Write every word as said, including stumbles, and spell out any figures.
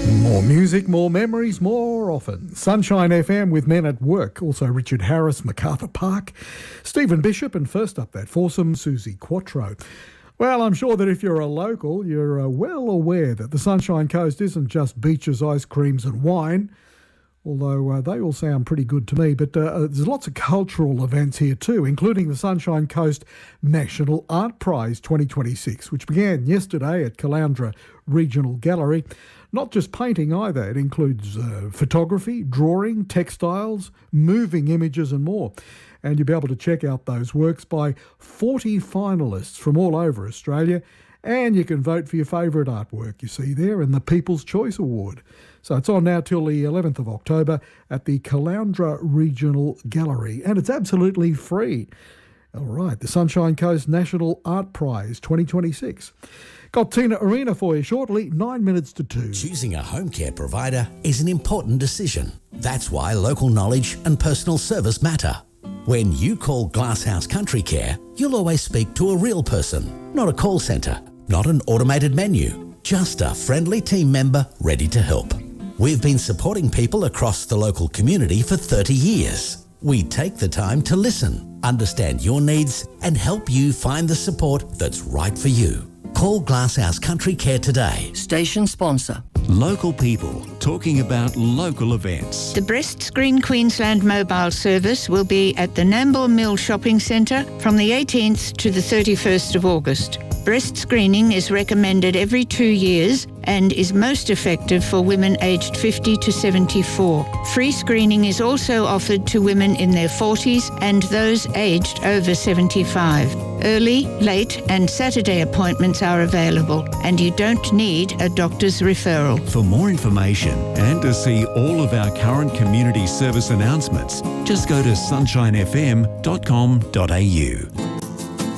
More music, more memories, more often. Sunshine F M with Men at Work. Also Richard Harris, MacArthur Park, Stephen Bishop, and first up that foursome, Susie Quattro. Well, I'm sure that if you're a local, you're uh, well aware that the Sunshine Coast isn't just beaches, ice creams and wine, although uh, they all sound pretty good to me. But uh, there's lots of cultural events here too, including the Sunshine Coast National Art Prize twenty twenty-six, which began yesterday at Caloundra Regional Gallery. Not just painting either, it includes uh, photography, drawing, textiles, moving images and more. And you'll be able to check out those works by forty finalists from all over Australia, and you can vote for your favourite artwork you see there in the People's Choice Award. So it's on now till the eleventh of October at the Caloundra Regional Gallery, and it's absolutely free. All right, the Sunshine Coast National Art Prize twenty twenty-six. Got Tina Arena for you shortly, nine minutes to two. Choosing a home care provider is an important decision. That's why local knowledge and personal service matter. When you call Glasshouse Country Care, you'll always speak to a real person, not a call centre, not an automated menu, just a friendly team member ready to help. We've been supporting people across the local community for thirty years. We take the time to listen, understand your needs, and help you find the support that's right for you. Call Glasshouse Country Care today. Station sponsor. Local people talking about local events. The Breast Screen Queensland mobile service will be at the Nambour Mill Shopping Centre from the eighteenth to the thirty-first of August. Breast screening is recommended every two years and is most effective for women aged fifty to seventy-four. Free screening is also offered to women in their forties and those aged over seventy-five. Early, late and Saturday appointments are available, and you don't need a doctor's referral. For more information and to see all of our current community service announcements, just go to sunshine f m dot com dot a u.